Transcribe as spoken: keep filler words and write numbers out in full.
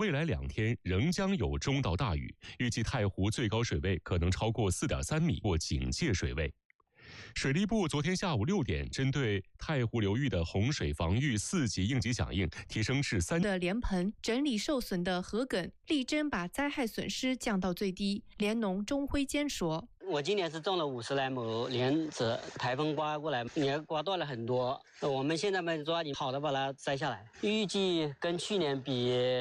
未来两天仍将有中到大雨，预计太湖最高水位可能超过 四点三米或警戒水位。水利部昨天下午六点，针对太湖流域的洪水防御四级应急响应提升至三的莲盆，整理受损的禾埂，力争把灾害损失降到最低。莲农钟辉坚说：“ 我今年是种了五十来亩莲子，台风刮过来也刮断了很多，我们现在嘛抓紧好的把它摘下来，预计跟去年比。”